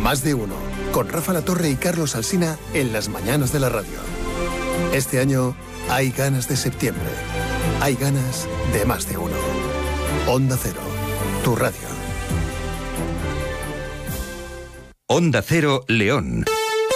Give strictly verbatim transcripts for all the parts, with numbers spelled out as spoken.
Más de uno, con Rafa Latorre y Carlos Alsina en las mañanas de la radio. Este año hay ganas de septiembre. Hay ganas de más de uno. Onda Cero, tu radio. Onda Cero, León.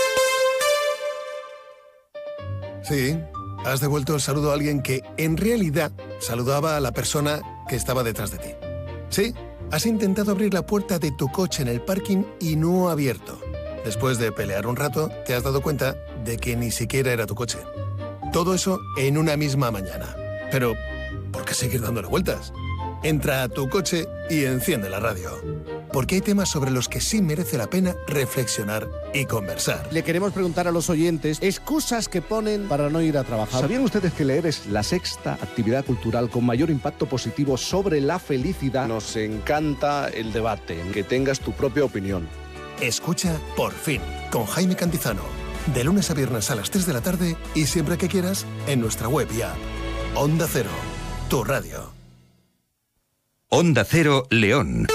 Sí, has devuelto el saludo a alguien que, en realidad, saludaba a la persona que estaba detrás de ti. Sí, has intentado abrir la puerta de tu coche en el parking y no ha abierto. Después de pelear un rato, te has dado cuenta de que ni siquiera era tu coche. Todo eso en una misma mañana. Pero, ¿por qué seguir dándole vueltas? Entra a tu coche y enciende la radio. Porque hay temas sobre los que sí merece la pena reflexionar y conversar. Le queremos preguntar a los oyentes excusas que ponen para no ir a trabajar. ¿Sabían ustedes que leer es la sexta actividad cultural con mayor impacto positivo sobre la felicidad? Nos encanta el debate, que tengas tu propia opinión. Escucha Por Fin, con Jaime Cantizano. De lunes a viernes a las tres de la tarde y siempre que quieras en nuestra web y app. Onda Cero, tu radio. Onda Cero, León.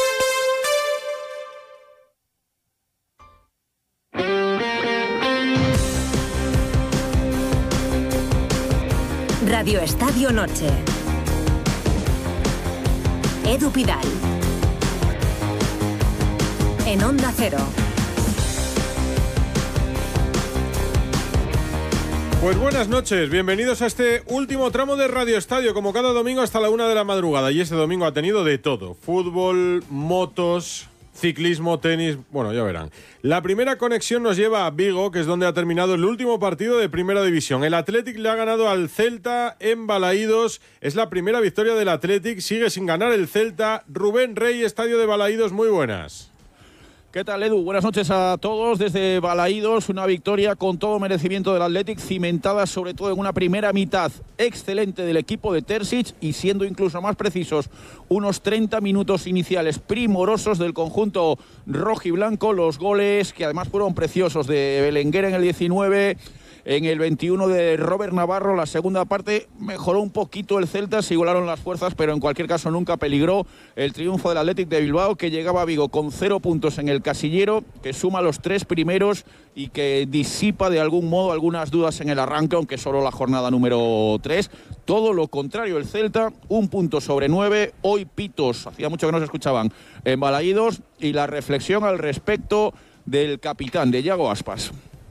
Radio Estadio Noche. Edu Pidal. En Onda Cero. Pues buenas noches, bienvenidos a este último tramo de Radio Estadio, como cada domingo hasta la una de la madrugada. Y este domingo ha tenido de todo: fútbol, motos, ciclismo, tenis, bueno, ya verán. La primera conexión nos lleva a Vigo, que es donde ha terminado el último partido de Primera División. El Athletic le ha ganado al Celta en Balaídos. Es la primera victoria del Athletic, sigue sin ganar el Celta. Rubén Rey, Estadio de Balaídos, muy buenas. ¿Qué tal, Edu? Buenas noches a todos desde Balaídos. Una victoria con todo merecimiento del Athletic, cimentada sobre todo en una primera mitad excelente del equipo de Terzic y, siendo incluso más precisos, unos treinta minutos iniciales primorosos del conjunto rojiblanco. Los goles, que además fueron preciosos, de Belenguer en el diecinueve, en el veintiuno de Robert Navarro. La segunda parte mejoró un poquito el Celta, se igualaron las fuerzas, pero en cualquier caso nunca peligró el triunfo del Athletic de Bilbao, que llegaba a Vigo con cero puntos en el casillero, que suma los tres primeros y que disipa de algún modo algunas dudas en el arranque, aunque solo la jornada número tres. Todo lo contrario el Celta, un punto sobre nueve. Hoy pitos, hacía mucho que no se escuchaban en Balaídos, y la reflexión al respecto del capitán, de Yago Aspas.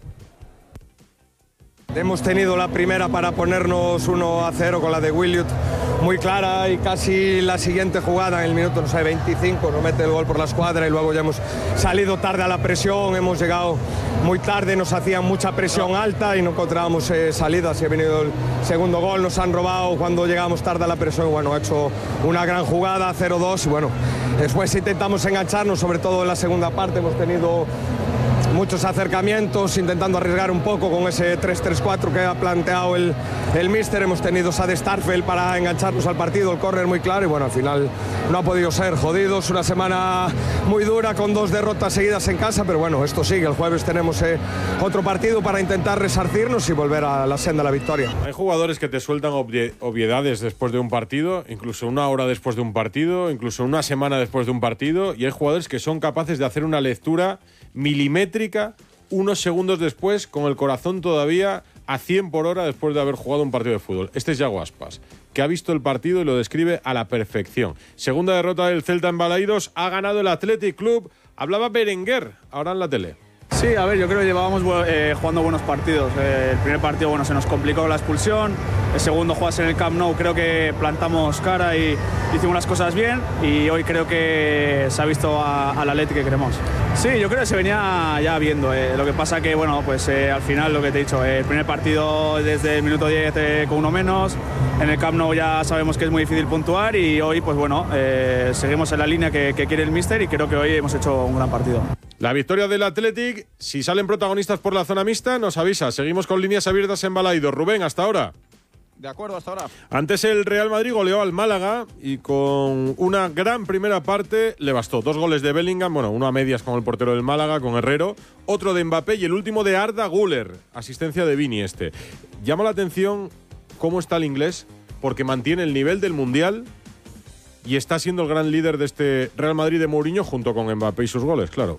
Hemos tenido la primera para ponernos uno a cero con la de Williot, muy clara, y casi la siguiente jugada en el minuto, no sé, veinticinco, nos mete el gol por la escuadra, y luego ya hemos salido tarde a la presión, hemos llegado muy tarde, nos hacían mucha presión alta y no encontrábamos eh, salidas, y ha venido el segundo gol, nos han robado cuando llegamos tarde a la presión. Bueno, ha hecho una gran jugada, cero dos, y bueno, después intentamos engancharnos, sobre todo en la segunda parte, hemos tenido muchos acercamientos, intentando arriesgar un poco con ese tres tres cuatro que ha planteado el, el míster. Hemos tenido a de Starfel para engancharnos al partido, el córner muy claro, y bueno, al final no ha podido ser. Jodidos, una semana muy dura con dos derrotas seguidas en casa, pero bueno, esto sigue. El jueves tenemos eh, otro partido para intentar resarcirnos y volver a la senda de la victoria. Hay jugadores que te sueltan obvie- obviedades después de un partido, incluso una hora después de un partido, incluso una semana después de un partido, y hay jugadores que son capaces de hacer una lectura milimétrica unos segundos después, con el corazón todavía a cien por hora después de haber jugado un partido de fútbol. Este es Yago Aspas, que ha visto el partido y lo describe a la perfección. Segunda derrota del Celta en Balaídos, ha ganado el Athletic Club. Hablaba Berenguer ahora en la tele. Sí, a ver, yo creo que llevábamos eh, jugando buenos partidos. Eh, el primer partido, bueno, se nos complicó la expulsión. El segundo, juegas en el Camp Nou, creo que plantamos cara y hicimos las cosas bien. Y hoy creo que se ha visto al Athletic que queremos. Sí, yo creo que se venía ya viendo. Eh. Lo que pasa que, bueno, pues eh, al final lo que te he dicho, eh, el primer partido desde el minuto diez eh, con uno menos. En el Camp Nou ya sabemos que es muy difícil puntuar, y hoy, pues bueno, eh, seguimos en la línea que, que quiere el míster, y creo que hoy hemos hecho un gran partido. La victoria del Athletic. Si salen protagonistas por la zona mixta, nos avisa. Seguimos con líneas abiertas en Balaídos. Rubén, hasta ahora. De acuerdo, hasta ahora. Antes el Real Madrid goleó al Málaga y con una gran primera parte le bastó. Dos goles de Bellingham, bueno, uno a medias con el portero del Málaga, con Herrero, otro de Mbappé y el último de Arda Güler, asistencia de Vini este. Llama la atención cómo está el inglés, porque mantiene el nivel del Mundial y está siendo el gran líder de este Real Madrid de Mourinho, junto con Mbappé y sus goles, claro.